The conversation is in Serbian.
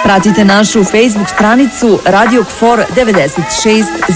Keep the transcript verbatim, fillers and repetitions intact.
Pratite našu Facebook stranicu Radio K F O R devedeset šest